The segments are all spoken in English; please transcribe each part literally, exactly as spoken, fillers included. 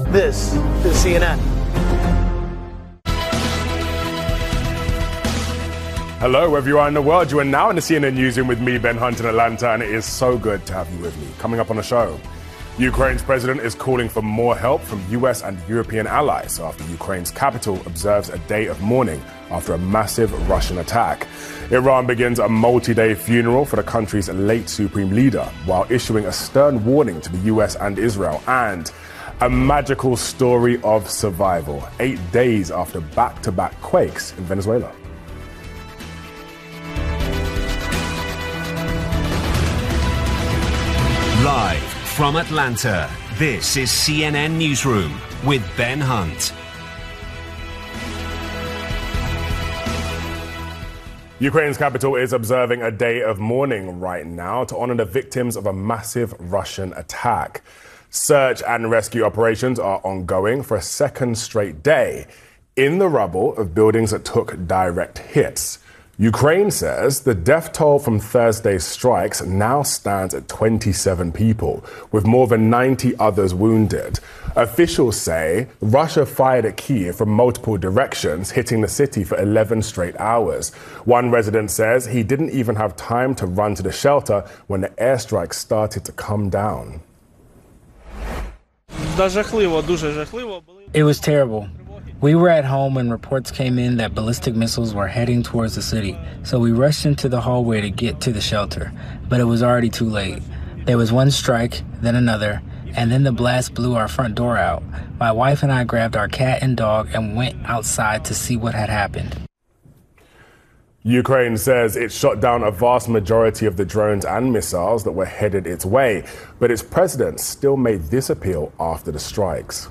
This is C N N. Hello, wherever you are in the world. You are now in the C N N Newsroom with me, Ben Hunt, in Atlanta, and it is so good to have you with me. Coming up on the show, Ukraine's president is calling for more help from U S and European allies after Ukraine's capital observes a day of mourning after a massive Russian attack. Iran begins a multi-day funeral for the country's late supreme leader while issuing a stern warning to the U S and Israel. And a magical story of survival, eight days after back-to-back quakes in Venezuela. Live from Atlanta, this is C N N Newsroom with Ben Hunt. Ukraine's capital is observing a day of mourning right now to honor the victims of a massive Russian attack. Search and rescue operations are ongoing for a second straight day in the rubble of buildings that took direct hits. Ukraine says the death toll from Thursday's strikes now stands at twenty-seven people, with more than ninety others wounded. Officials say Russia fired at Kyiv from multiple directions, hitting the city for eleven straight hours. One resident says he didn't even have time to run to the shelter when the airstrikes started to come down. It was terrible. We were at home when reports came in that ballistic missiles were heading towards the city, so we rushed into the hallway to get to the shelter, but it was already too late. There was one strike, then another, and then the blast blew our front door out. My wife and I grabbed our cat and dog and went outside to see what had happened. Ukraine says it shot down a vast majority of the drones and missiles that were headed its way, but its president still made this appeal after the strikes.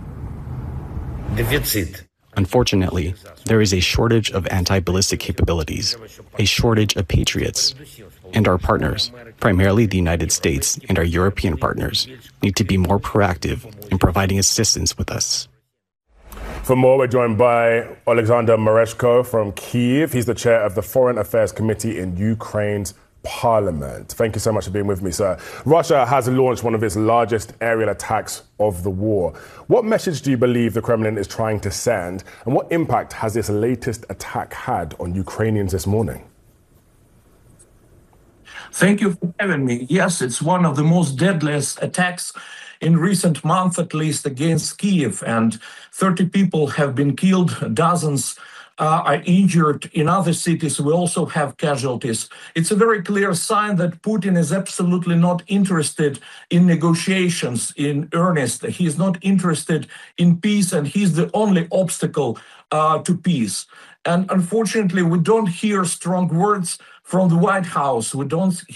Unfortunately, there is a shortage of anti-ballistic capabilities, a shortage of patriots, and our partners, primarily the United States and our European partners, need to be more proactive in providing assistance with us. For more, we're joined by Alexander Mereshko from Kyiv. He's the chair of the Foreign Affairs Committee in Ukraine's Parliament. Thank you so much for being with me, sir. Russia has launched one of its largest aerial attacks of the war. What message do you believe the Kremlin is trying to send, and what impact has this latest attack had on Ukrainians this morning? Thank you for having me. Yes, it's one of the most deadliest attacks in recent months, at least, against Kyiv, and thirty people have been killed, dozens Uh, are injured. In other cities, we also have casualties. It's a very clear sign that Putin is absolutely not interested in negotiations in earnest. He is not interested in peace, and he's the only obstacle uh, to peace. And unfortunately, we don't hear strong words from the White House. We don't